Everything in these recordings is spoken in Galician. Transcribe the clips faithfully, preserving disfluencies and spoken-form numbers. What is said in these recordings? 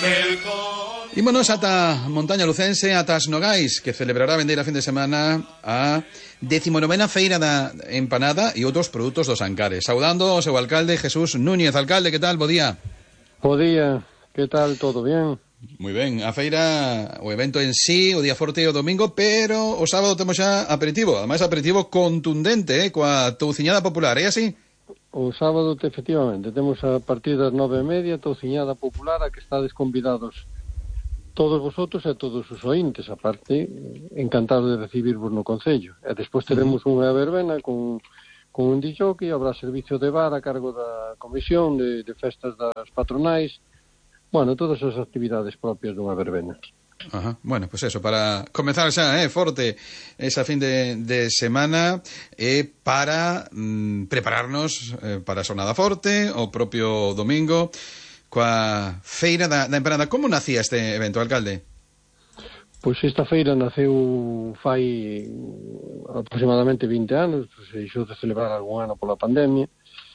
Ímonos ata Montaña Lucense, ata as Nogais, que celebrará a vendeira fin de semana a decimonovena feira da empanada e outros produtos dos Ancares. Saudando ao seu alcalde Jesús Núñez. Alcalde, que tal? Bo día. Bo día, que tal? Todo bien? Moi ben, a feira, o evento en sí, o día forte e o domingo, pero o sábado temos xa aperitivo, ademais aperitivo contundente, eh, coa touciñada popular, é así? O sábado, efectivamente, temos a partir das nove e media touciñada popular a que estades convidados todos vosotros e todos os ointes, aparte, encantados de recibirvos no Concello. E despois teremos unha verbena con, con un disjockey, habrá servicio de bar a cargo da comisión de, de festas das patronais, bueno, todas as actividades propias dunha verbena. Ajá. Bueno, pues eso, para comenzar xa, eh, forte esa fin de, de semana eh, para mm, prepararnos eh, para a xornada forte, o propio domingo, coa feira da, da empanada. Como nacía este evento, alcalde? Pois esta feira naceu fai aproximadamente vinte anos, se deixou de celebrar algún ano pola pandemia,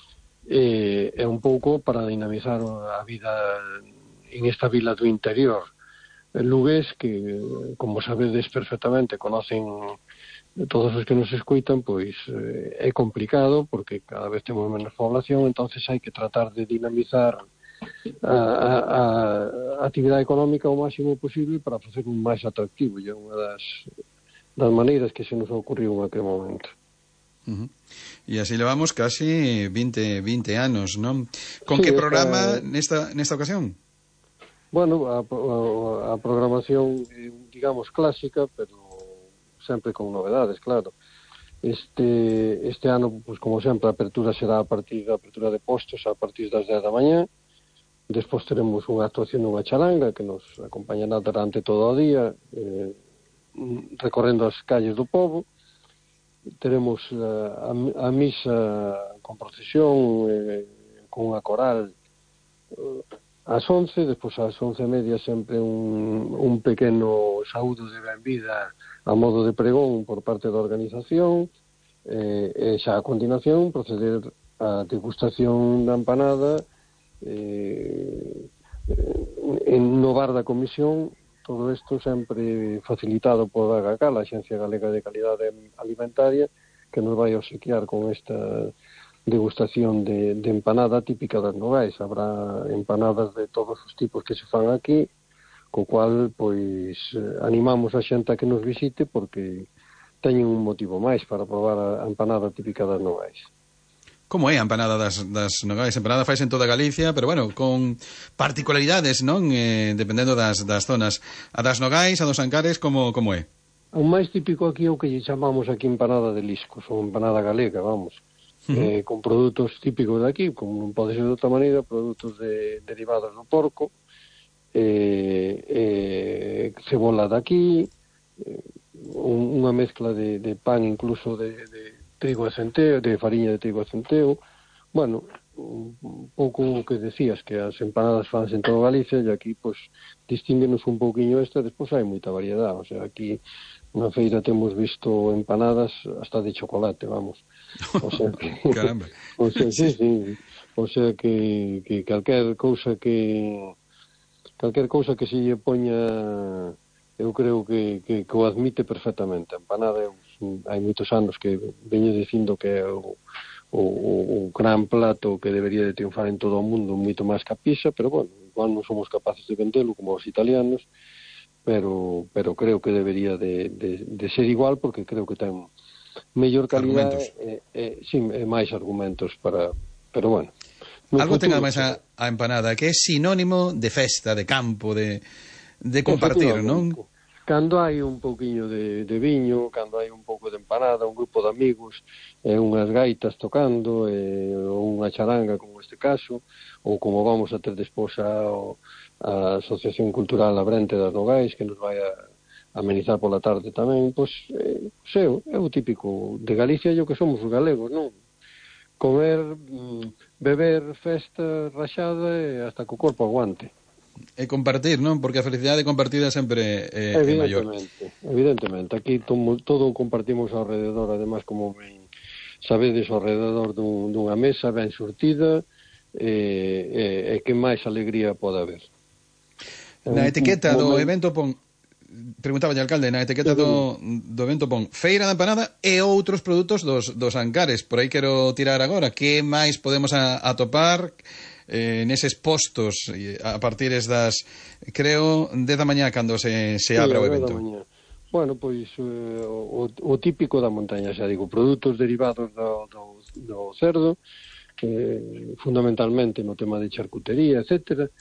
e é un pouco para dinamizar a vida en esta vila do interior. Lugués que, como sabedes perfectamente, conocen todos os que nos escoitan, pois eh, é complicado porque cada vez temos menos población, entonces hai que tratar de dinamizar a, a, a actividade económica o máximo posible para facer un máis atractivo, e é unha das, das maneiras que se nos ocurriu en aquel momento. Uh-huh. E así levamos casi veinte, veinte anos, non? Con sí, que programa esta, nesta, nesta ocasión? Bueno, a, a, a programación, digamos, clásica, pero sempre con novedades, claro. Este, este ano, pues, como sempre, a apertura será a partir da apertura de postos a partir das dez da mañá. Despois teremos unha actuación dunha charanga que nos acompañará durante todo o día, eh, recorrendo as calles do povo. Teremos a, a, a misa con procesión, eh, con unha coral eh, ás once, despois ás once e media sempre un, un pequeno saúdo de benvida a modo de pregón por parte da organización, eh, e xa a continuación proceder a degustación da empanada eh, en no bar da comisión, todo isto sempre facilitado por a GACAL, a Axencia Galega de Calidade Alimentaria, que nos vai obsequiar con esta degustación de, de empanada típica das Nogais. Habrá empanadas de todos os tipos que se fan aquí, co cual, pois, animamos a xente a que nos visite porque teñen un motivo máis para probar a empanada típica das Nogais. Como é a empanada das, das Nogais? A empanada faise en toda Galicia, pero, bueno, con particularidades, non? Eh, dependendo das, das zonas. A das Nogais, a dos Ancares, como, como é? O máis típico aquí é o que lle chamamos aquí empanada de liscos, ou empanada galega, vamos. Uh-huh. Eh, con produtos típicos de aquí, como non pode ser de outra maneira, produtos de, derivados do porco, eh, eh, cebola de aquí, eh, un, unha mezcla de, de pan incluso de, de trigo e centeo, de fariña de trigo e centeo. Bueno, un pouco o que decías, que as empanadas fanse en toda Galicia, e aquí, pois, distínguenos un pouquiño esta, despois hai moita variedade, o sea, aquí na feira temos visto empanadas hasta de chocolate, vamos. O sea que, caramba. O sea, sí, sí. O sea que, que calquer cousa que calquer cousa que se lle poña, eu creo que, que, que o admite perfectamente. A empanada, eu, hai moitos anos que veño dicindo que é o, o, o gran plato que debería de triunfar en todo o mundo, moito máis que a pizza, pero bueno, igual non somos capaces de vendelo como os italianos, pero pero creo que debería de, de, de ser igual, porque creo que ten mellor calidad e, e, sí, e máis argumentos para, pero bueno, algo ten ademais a, a empanada que é sinónimo de festa, de campo, de, de compartir, non? Cando hai un pouquiño de, de viño, cando hai un pouco de empanada, un grupo de amigos, e unhas gaitas tocando, e, ou unha charanga, como este caso, ou como vamos a ter despois a, a Asociación Cultural Abrente das Nogais, que nos vai a amenizar pola tarde tamén, pois, eh, seu, é o típico de Galicia, e o que somos os galegos, non? Comer, beber, festa, rachada, e hasta que o corpo aguante. E compartir, non? Porque a felicidade compartida sempre é, é maior. Evidentemente, evidentemente. Aquí todo, todo compartimos ao rededor, además, como ben sabedes, ao rededor dun, dunha mesa ben surtida, e, e, e que máis alegría pode haber. Na etiqueta do evento pon, preguntaba o alcalde, na etiqueta do, do evento pon feira da empanada e outros produtos dos, dos Ancares. Por aí quero tirar agora. Que máis podemos a, atopar eh, neses postos a partir das, creo, dez da mañá cando se, se abra o evento? Bueno, pois eh, o, o típico da montaña, xa digo, produtos derivados do, do, do cerdo, eh, fundamentalmente no tema de charcutería, etcétera,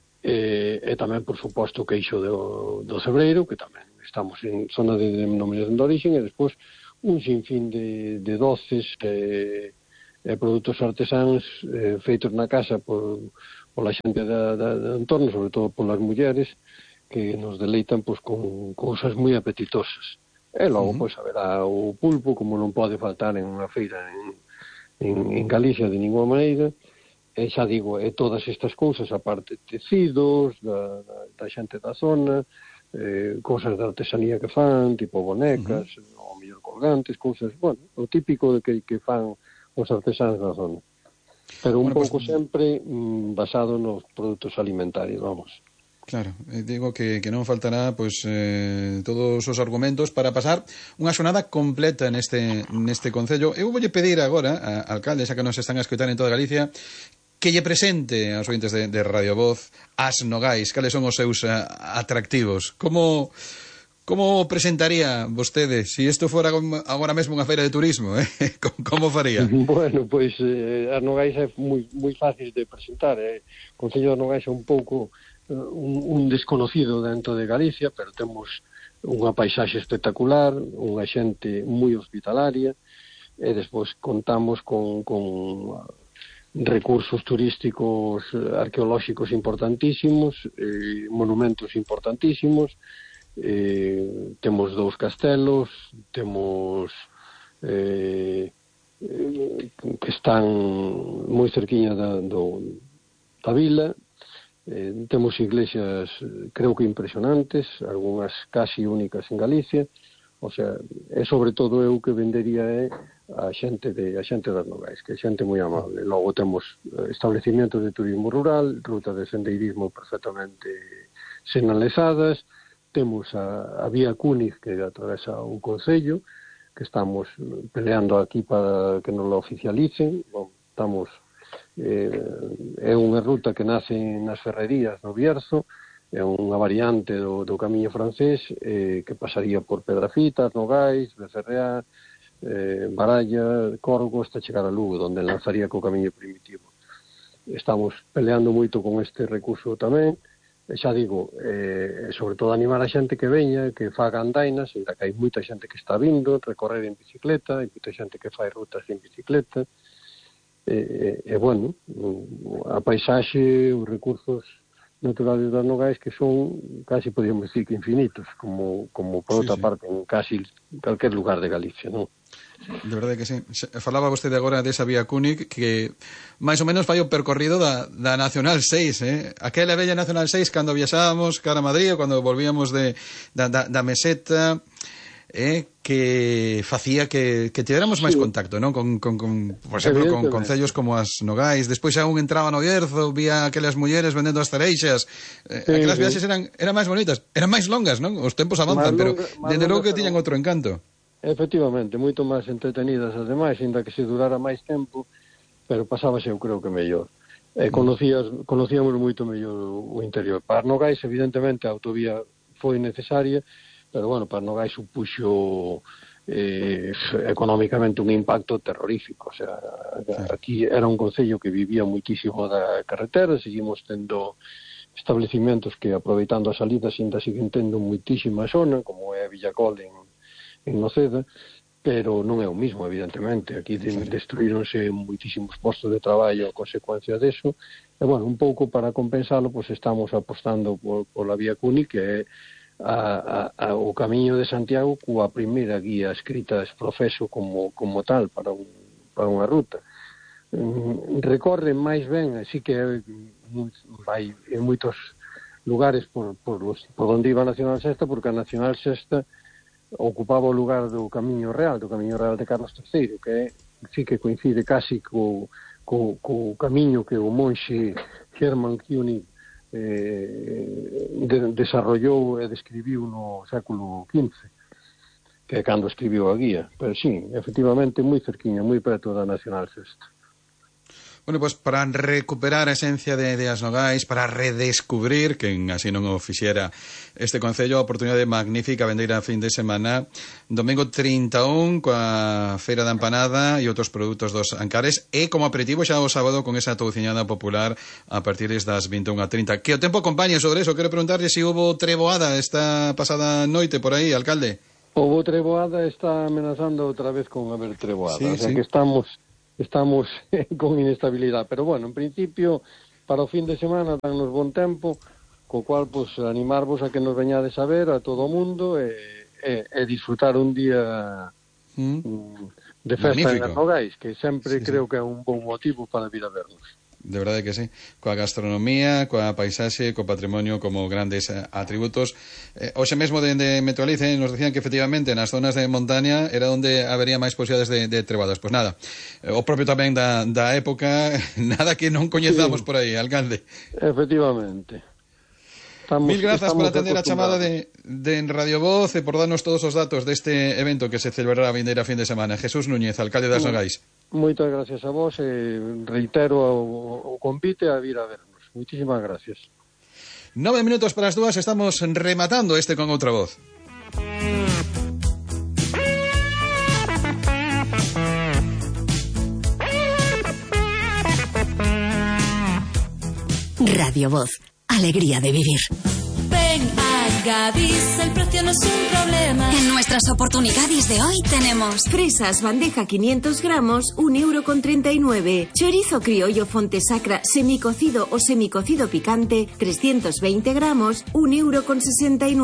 e, e tamén, por suposto, o queixo do, do cebreiro, que tamén estamos en zona de denominación de origen, e despois un sinfín de, de doces e, e produtos artesáns eh, feitos na casa por, por la xente da, da, do entorno, sobre todo polas mulleres, que nos deleitan pois, con cousas moi apetitosas. E logo, uh -huh. pois, haberá o pulpo, como non pode faltar en unha feira en, en, en Galicia de ninguna maneira. E xa digo, e todas estas cousas, aparte tecidos da, da, da xente da zona, eh, cousas de artesanía que fan, tipo bonecas, uh -huh. ou mellor colgantes, cousas, bueno, o típico de que, que fan os artesáns da zona. Pero un bueno, pouco pues, sempre mm, basado nos produtos alimentarios, vamos. Claro, eh, digo que, que non faltará pois, eh, todos os argumentos para pasar unha xornada completa neste, neste concello. Eu voulle pedir agora, a, alcalde, xa que nos están a escoitar en toda Galicia, que lle presente aos ointes de, de Radio Voz as Nogais, cales son os seus uh, atractivos. Como, como presentaría vostede se si isto fora agora mesmo unha feira de turismo, eh? Como faría? Bueno, pois eh, as Nogais é moi, moi fácil de presentar. Eh? O Concello de Nogais é un pouco uh, un, un desconocido dentro de Galicia, pero temos unha paisaxe espectacular, unha xente moi hospitalaria, e despois contamos con... con recursos turísticos arqueolóxicos importantísimos, eh, monumentos importantísimos, eh, temos dous castelos, temos eh, eh, que están moi cerquiña da, do, da vila, eh, temos iglesias creo que impresionantes, algunhas casi únicas en Galicia, o sea, é sobre todo eu que vendería é a xente de a xente das Nogais, que é xente moi amable. Logo temos establecimentos de turismo rural, rutas de sendeirismo perfectamente sinalizadas, temos a, a vía Cúniz que atravesa o concello, que estamos peleando aquí para que nos lo oficialicen. Bon, estamos eh, é unha ruta que nace nas Ferrerías no Bierzo, é unha variante do, do camiño francés eh, que pasaría por Pedrafitas, Nogais, Becerreá, eh, Baralla, Corgo, hasta chegar a Lugo, onde lanzaría co camiño primitivo. Estamos peleando moito con este recurso tamén, e xa digo, eh, sobre todo animar a xente que veña, que faga andainas, ainda que hai moita xente que está vindo, recorrer en bicicleta, hai moita xente que fai rutas en bicicleta, e, e, e bueno, a paisaxe, os recursos naturales das Nogais que son, casi podríamos decir que infinitos, como, como por outra sí, sí. parte en casi calquer lugar de Galicia, non? De verdade que sí. Falaba vostede agora desa vía Cúnic que máis ou menos fai o percorrido da, da Nacional seis, eh? Aquela bella Nacional seis cando viaxábamos cara a Madrid ou cando volvíamos de, da, da, da meseta, eh, que facía que, que tivéramos máis sí. contacto, non? Con, con, con, por exemplo, con concellos como as Nogais. Despois xa un entraba no Bierzo, vía aquelas mulleres vendendo as cereixas. Eh, sí, aquelas sí. viaxes eran, eran máis bonitas, eran máis longas, non? Os tempos avanzan, pero dende logo que tiñan outro encanto. Efectivamente, moito máis entretenidas as demais, ainda que se durara máis tempo, pero pasábase, eu creo que mellor. Eh, conocías, conocíamos moito mellor o interior. Para Nogais, evidentemente, a autovía foi necesaria, pero, bueno, para Nogais supuxo eh, económicamente un impacto terrorífico. O sea, aquí era un concello que vivía moitísimo da carretera, seguimos tendo establecimentos que, aproveitando as salidas, ainda siguen tendo moitísima zona, como é Villacol en en Noceda, pero non é o mismo, evidentemente. Aquí de, destruíronse moitísimos postos de traballo a consecuencia deso, e, bueno, un pouco para compensalo, pois estamos apostando por, por la vía Cúnic, que é a, a, a, o camiño de Santiago coa primeira guía escrita ex profeso como, como tal para, un, para unha ruta. Mm, recorre máis ben, así que vai en moitos lugares por, por, los, por onde iba a Nacional Sexta, porque a Nacional Sexta ocupaba o lugar do Camiño Real, do Camiño Real de Carlos terceiro, que é, sí que coincide casi co, co, co camiño que o monxe Hermann König eh, de, desarrollou e describiu no século quince, que é cando escribiu a guía. Pero sí, efectivamente, moi cerquiña, moi preto da Nacional Sexta. Bueno, pois pues para recuperar a esencia de, de As Nogais, para redescubrir, que así non o fixera este concello, a oportunidade magnífica vendeira a fin de semana, domingo trinta e un, coa Feira da Empanada e outros produtos dos Ancares, e como aperitivo xa o sábado con esa touciñada popular a partir das vinte e unha trinta. Que o tempo acompañe sobre eso. Quero preguntarlle se si hubo treboada esta pasada noite por aí, alcalde. Houve treboada, está amenazando outra vez con haber treboada, sí, o sea sí. que estamos... estamos con inestabilidade, pero bueno, en principio para o fin de semana dannos bon tempo, co cual pues, animarvos a que nos veñades a ver a todo o mundo e, e, e disfrutar un día mm. de festa Magnífico. En As Nogais, que sempre sí, creo sí. que é un bon motivo para vir a vernos. De verdade que sí, coa gastronomía, coa paisaxe, co patrimonio como grandes atributos. Eh, hoxe mesmo de, de Metroalice nos decían que efectivamente nas zonas de montaña era onde habería máis posibilidades de, de trebadas. Pois nada, eh, o propio tamén da, da época, nada que non coñezamos sí. por aí, alcalde. Efectivamente. Estamos, Mil grazas por atender a chamada de, de Radio Voz e por darnos todos os datos deste evento que se celebrará a vindeira fin de semana. Jesús Núñez, alcalde das Nogais. Moitas gracias a vos e reitero o, o convite a vir a vernos. Muchísimas gracias. Nove minutos para as dúas, estamos rematando este con outra voz. Radio Voz, alegría de vivir. Ven a Gadis, el precio no es un problema. En nuestras oportunidades de hoy tenemos fresas bandeja quinientos gramos, un euro con treinta y nueve. Chorizo criollo Fontesacra semicocido o semicocido picante, trescientos veinte gramos, un euro con sesenta y nueve.